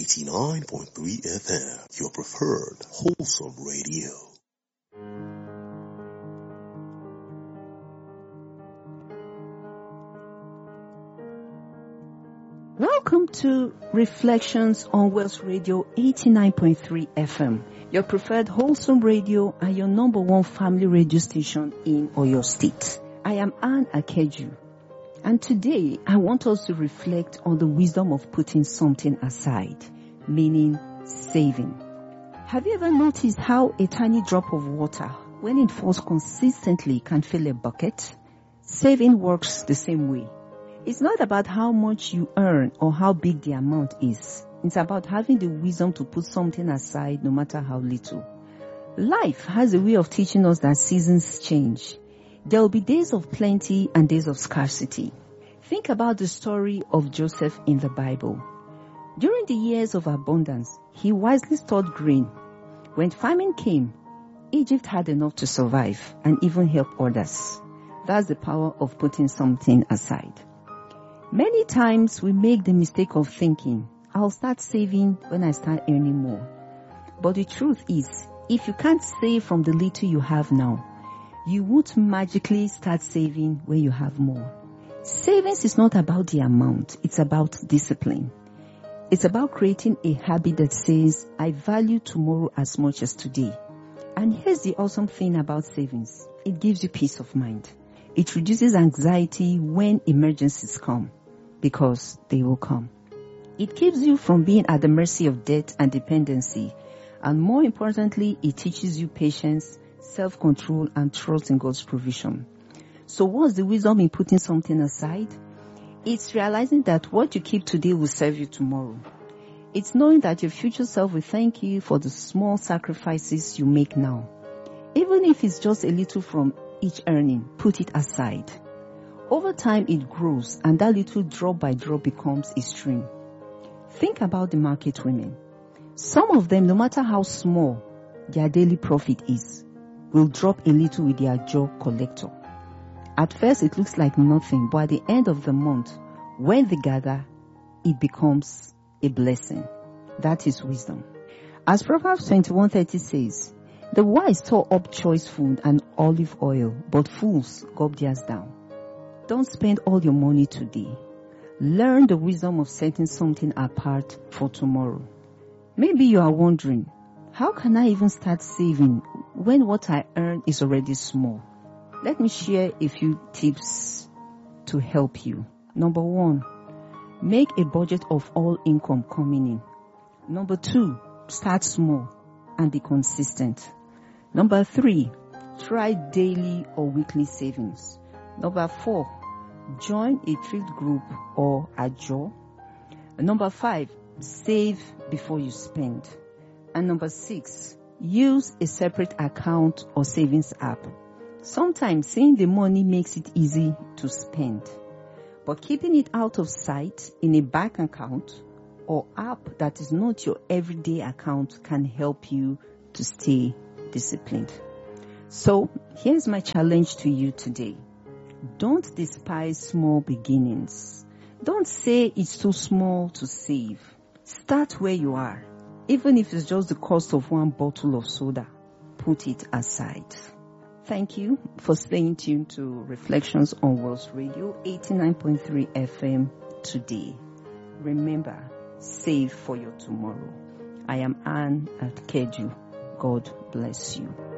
89.3 FM, your preferred wholesome radio. Welcome to Reflections on Wells Radio 89.3 FM, your preferred wholesome radio and your number one family radio station in Oyo State. I am Anne Akeju, and today I want us to reflect on the wisdom of putting something aside, meaning saving. Have you ever noticed how a tiny drop of water, when it falls consistently, can fill a bucket? Saving works the same way. It's not about how much you earn or how big the amount is. It's about having the wisdom to put something aside no matter how little. Life has a way of teaching us that seasons change. There will be days of plenty and days of scarcity. Think about the story of Joseph in the Bible. During the years of abundance, he wisely stored grain. When famine came, Egypt had enough to survive and even help others. That's the power of putting something aside. Many times we make the mistake of thinking, I'll start saving when I start earning more. But the truth is, if you can't save from the little you have now, you won't magically start saving when you have more. Savings is not about the amount, it's about discipline. It's about creating a habit that says, I value tomorrow as much as today. And here's the awesome thing about savings. It gives you peace of mind. It reduces anxiety when emergencies come, because they will come. It keeps you from being at the mercy of debt and dependency. And more importantly, it teaches you patience, self-control, and trust in God's provision. So what's the wisdom in putting something aside? It's realizing that what you keep today will serve you tomorrow. It's knowing that your future self will thank you for the small sacrifices you make now. Even if it's just a little from each earning, put it aside. Over time it grows, and that little drop by drop becomes a stream. Think about the market women. Some of them, no matter how small their daily profit is, will drop a little with their job collector. At first it looks like nothing, but at the end of the month, when they gather, it becomes a blessing. That is wisdom. As Proverbs 21:30 says, the wise store up choice food and olive oil, but fools gulp theirs down. Don't spend all your money today. Learn the wisdom of setting something apart for tomorrow. Maybe you are wondering, how can I even start saving when what I earn is already small? Let me share a few tips to help you. Number 1, make a budget of all income coming in. Number 2, start small and be consistent. Number 3, try daily or weekly savings. Number 4, join a thrift group or ajo. Number 5, save before you spend. And number 6, use a separate account or savings app. Sometimes seeing the money makes it easy to spend, but keeping it out of sight in a bank account or app that is not your everyday account can help you to stay disciplined. So here's my challenge to you today. Don't despise small beginnings. Don't say it's too small to save. Start where you are. Even if it's just the cost of one bottle of soda, put it aside. Thank you for staying tuned to Reflections on Wells Radio 89.3 FM today. Remember, save for your tomorrow. I am Anne Akeju. God bless you.